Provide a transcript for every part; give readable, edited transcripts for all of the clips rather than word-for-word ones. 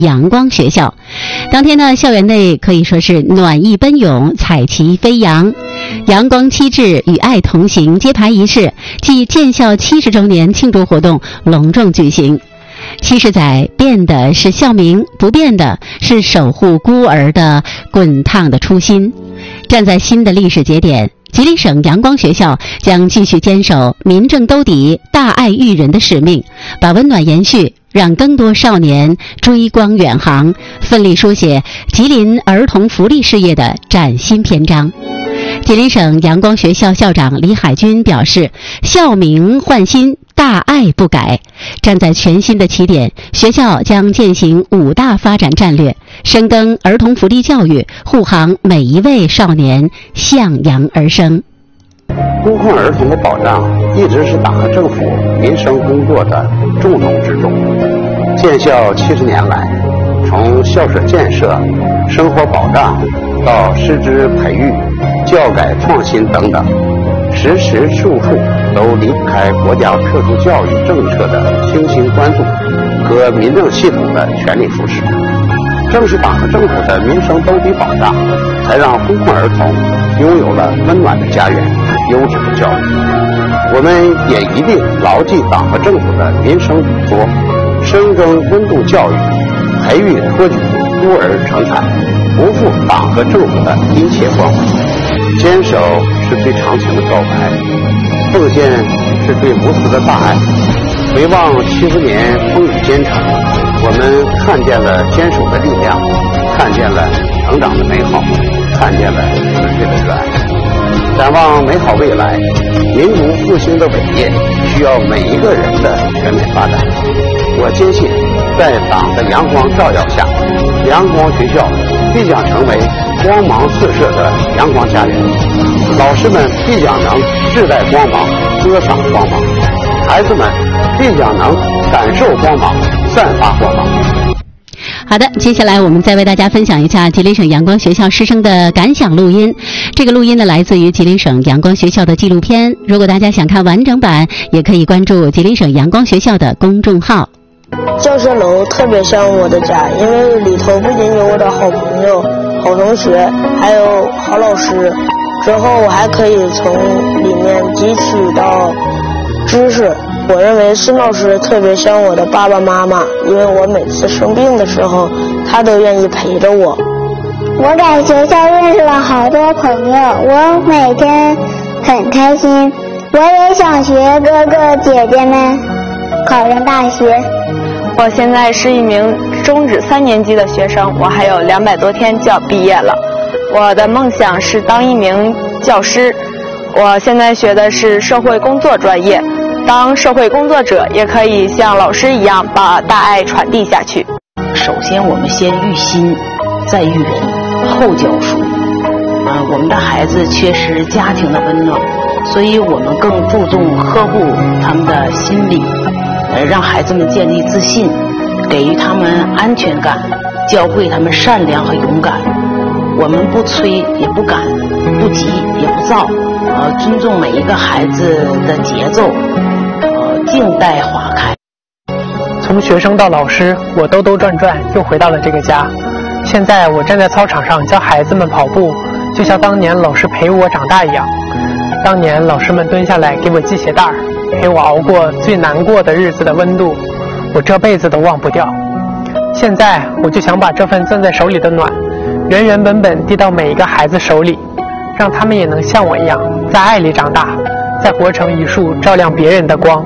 阳光学校。当天呢，校园内可以说是暖意奔涌，彩旗飞扬，阳光旗帜与爱同行揭牌仪式暨建校70周年庆祝活动隆重举行。70载变的是校名，不变的是守护孤儿的滚烫的初心。站在新的历史节点，吉林省阳光学校将继续坚守民政兜底、大爱育人的使命，把温暖延续，让更多少年追光远航，奋力书写吉林儿童福利事业的崭新篇章。吉林省阳光学校校长李海军表示，校名换新，大爱不改。站在全新的起点，学校将践行5大发展战略，深耕儿童福利教育，护航每一位少年向阳而生。 孤困儿童的保障一直是党和政府民生工作的重中之重。建校70年来，从校舍建设、生活保障到师资培育、教改创新等等，时时处处都离不开国家特殊教育政策的倾心关注和民政系统的全力扶持。正是党和政府的民生兜底保障，才让孤困儿童拥有了温暖的家园、优质的教育。我们也一定牢记党和政府的民生嘱托，深耕温度教育，培育托举孤儿成才，不负党和政府的殷切关怀。坚守是对长情的告白，奉献是对无私的大爱。回望70年风雨兼程，我们看见了坚守的力量，看见了成长的美好，看见了纯粹的热爱。展望美好未来，民族复兴的伟业需要每一个人的全面发展。我坚信，在党的阳光照耀下，阳光学校必将成为光芒四射的阳光家园，老师们必将能自带光芒，歌赏光芒，孩子们必将能感受光芒，散发光芒。 好的，接下来我们再为大家分享一下吉林省阳光学校师生的感想录音。这个录音呢，来自于吉林省阳光学校的纪录片。如果大家想看完整版，也可以关注吉林省阳光学校的公众号。 教学楼特别像我的家，因为里头不仅有我的好朋友、好同学，还有好老师。之后我还可以从里面汲取到知识。我认为新老师特别像我的爸爸妈妈，因为我每次生病的时候，他都愿意陪着我。 我在学校认识了好多朋友，我每天很开心。我也想学哥哥姐姐们考上大学。 我现在是一名中职3年级的学生，我还有200多天就要毕业了。我的梦想是当一名教师，我现在学的是社会工作专业。当社会工作者也可以像老师一样把大爱传递下去。 首先我们先育心，再育人，后教书。我们的孩子缺失家庭的温暖，所以我们更注重呵护他们的心理，让孩子们建立自信，给予他们安全感，教会他们善良和勇敢。我们不催也不赶，不急也不躁，尊重每一个孩子的节奏，静待花开。 从学生到老师，我兜兜转转又回到了这个家。现在我站在操场上教孩子们跑步，就像当年老师陪我长大一样。当年老师们蹲下来给我系鞋带，陪我熬过最难过的日子的温度，我这辈子都忘不掉。现在我就想把这份攥在手里的暖，原原本本递到每一个孩子手里，让他们也能像我一样，在爱里长大，再活成一束照亮别人的光。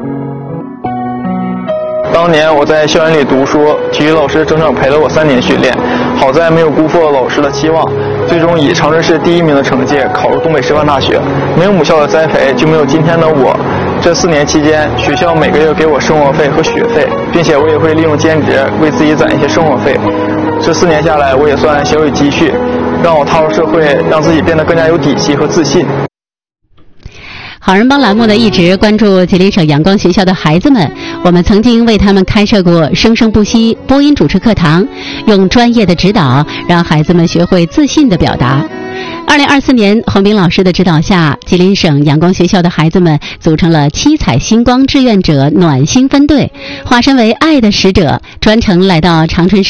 当年我在校园里读书，体育老师整整陪了我3年训练，好在没有辜负老师的期望，最终以长春市第1名的成绩考入东北师范大学。没有母校的栽培，就没有今天的我。这4年期间，学校每个月给我生活费和学费，并且我也会利用兼职为自己攒一些生活费。这4年下来，我也算小有积蓄，让我踏入社会，让自己变得更加有底气和自信。 好人帮栏目呢，一直关注吉林省阳光学校的孩子们。我们曾经为他们开设过生生不息播音主持课堂，用专业的指导让孩子们学会自信的表达。 2024年，洪斌老师的指导下，吉林省阳光学校的孩子们组成了七彩星光志愿者暖心分队，化身为爱的使者，专程来到长春市